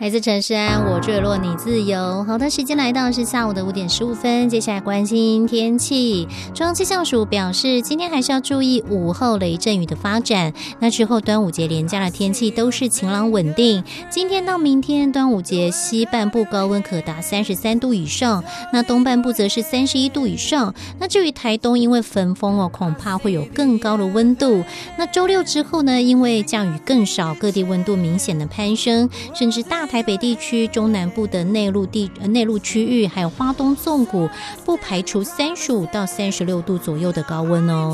来自陈诗安，我坠落你自由。好的，时间来到是下午的5点15分，接下来关心天气。中央气象署表示，今天还是要注意午后雷阵雨的发展。那之后端午节连假的天气都是晴朗稳定。今天到明天端午节，西半部高温可达33度以上，那东半部则是31度以上。那至于台东，因为焚风恐怕会有更高的温度。那周六之后呢，因为降雨更少，各地温度明显的攀升，甚至大台北地区、中南部的内陆区域，还有花东纵谷，不排除35到36度左右的高温哦。